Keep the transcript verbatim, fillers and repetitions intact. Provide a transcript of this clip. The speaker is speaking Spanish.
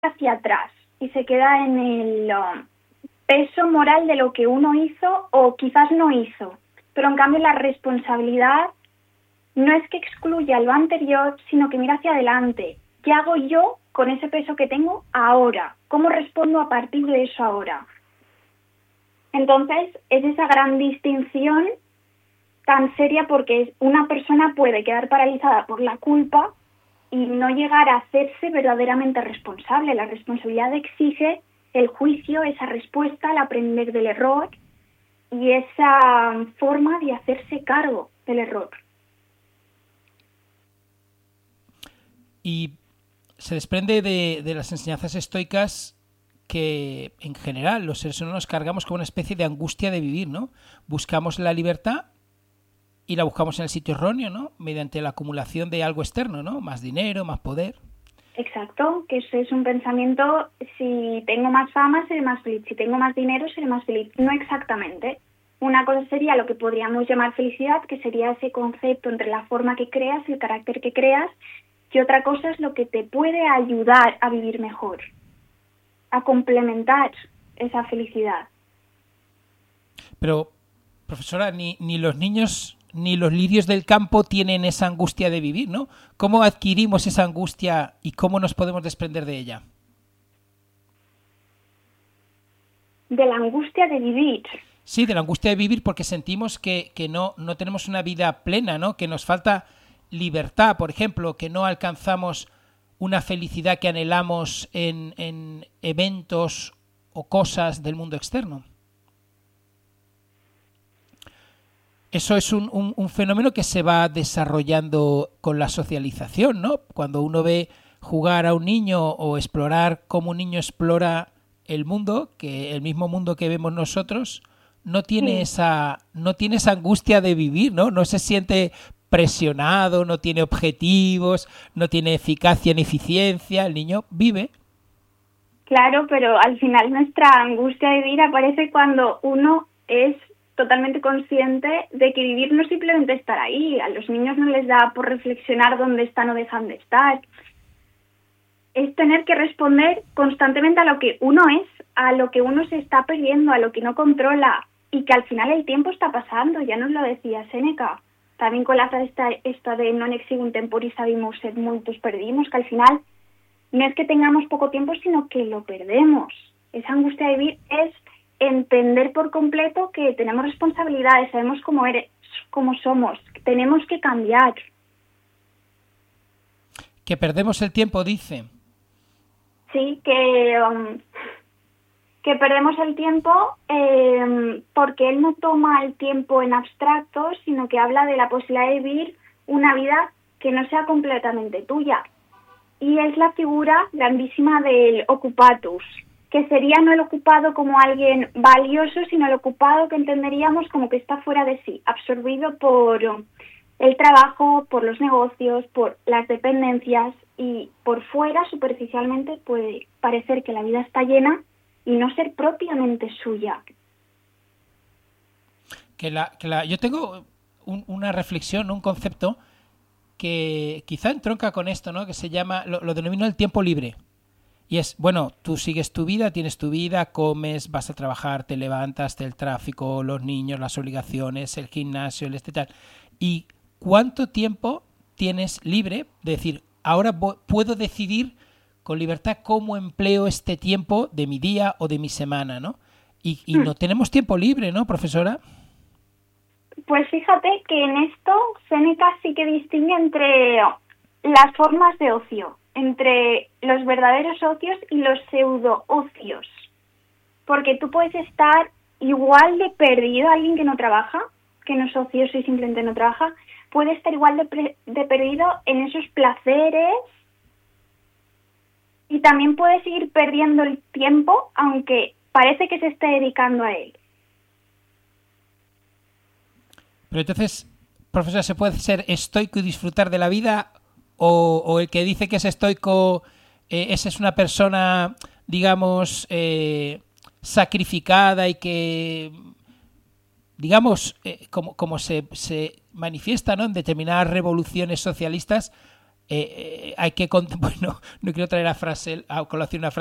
hacia atrás y se queda en el um, peso moral de lo que uno hizo o quizás no hizo. Pero en cambio la responsabilidad no es que excluya lo anterior, sino que mira hacia adelante. ¿Qué hago yo con ese peso que tengo ahora? ¿Cómo respondo a partir de eso ahora? Entonces, es esa gran distinción tan seria porque una persona puede quedar paralizada por la culpa y no llegar a hacerse verdaderamente responsable. La responsabilidad exige el juicio, esa respuesta, el aprender del error y esa forma de hacerse cargo del error. Y se desprende de, de las enseñanzas estoicas que, en general, los seres humanos cargamos con una especie de angustia de vivir, ¿no? Buscamos la libertad y la buscamos en el sitio erróneo, ¿no? Mediante la acumulación de algo externo, ¿no? Más dinero, más poder. Exacto, que eso es un pensamiento, si tengo más fama, seré más feliz, si tengo más dinero, seré más feliz. No exactamente. Una cosa sería lo que podríamos llamar felicidad, que sería ese concepto entre la forma que creas, el carácter que creas, y otra cosa es lo que te puede ayudar a vivir mejor, a complementar esa felicidad. Pero, profesora, ni, ni los niños ni los lirios del campo tienen esa angustia de vivir, ¿no? ¿Cómo adquirimos esa angustia y cómo nos podemos desprender de ella? De la angustia de vivir. Sí, de la angustia de vivir porque sentimos que, que no, no tenemos una vida plena, ¿no? Que nos falta libertad, por ejemplo, que no alcanzamos una felicidad que anhelamos en, en eventos o cosas del mundo externo. Eso es un, un, un fenómeno que se va desarrollando con la socialización, ¿no? Cuando uno ve jugar a un niño o explorar cómo un niño explora el mundo, que el mismo mundo que vemos nosotros, no tiene Sí. esa, no tiene esa angustia de vivir, ¿no? No se siente presionado, no tiene objetivos, no tiene eficacia ni eficiencia, el niño vive. Claro, pero al final nuestra angustia de vivir aparece cuando uno es totalmente consciente de que vivir no es simplemente estar ahí. A los niños no les da por reflexionar dónde están o dejan de estar. Es tener que responder constantemente a lo que uno es, a lo que uno se está perdiendo, a lo que no controla, y que al final el tiempo está pasando. Ya nos lo decía Séneca. También con la frase esta, esta de non exigun temporis habemus et multos perdimos, que al final no es que tengamos poco tiempo, sino que lo perdemos. Esa angustia de vivir es entender por completo que tenemos responsabilidades, sabemos cómo eres, cómo somos, tenemos que cambiar. Que perdemos el tiempo, dice. Sí, que, um, que perdemos el tiempo eh, porque él no toma el tiempo en abstracto, sino que habla de la posibilidad de vivir una vida que no sea completamente tuya. Y es la figura grandísima del ocupatus, que sería no el ocupado como alguien valioso, sino el ocupado que entenderíamos como que está fuera de sí, absorbido por el trabajo, por los negocios, por las dependencias, y por fuera, superficialmente, puede parecer que la vida está llena y no ser propiamente suya. Que la, que la, yo tengo un, una reflexión, un concepto que quizá entronca con esto, ¿no? Que se llama, lo, lo denomino el tiempo libre. Y es, bueno, tú sigues tu vida, tienes tu vida, comes, vas a trabajar, te levantas, el tráfico, los niños, las obligaciones, el gimnasio, el este tal. ¿Y cuánto tiempo tienes libre? De decir, ahora puedo decidir con libertad cómo empleo este tiempo de mi día o de mi semana, ¿no? Y, y no tenemos tiempo libre, ¿no, profesora? Pues fíjate que en esto Séneca sí que distingue entre las formas de ocio, entre los verdaderos ocios y los pseudo-ocios. Porque tú puedes estar igual de perdido, alguien que no trabaja, que no es ocioso y simplemente no trabaja, puede estar igual de, pre- de perdido en esos placeres y también puede seguir perdiendo el tiempo, aunque parece que se esté dedicando a él. Pero entonces, profesora, ¿se puede ser estoico y disfrutar de la vida? ¿O, o el que dice que es estoico, eh, esa es una persona, digamos, eh, sacrificada y que, digamos, eh, como, como se, se manifiesta, ¿no?, en determinadas revoluciones socialistas, eh, eh, hay que... Bueno, no quiero traer a, frase, a colación una frase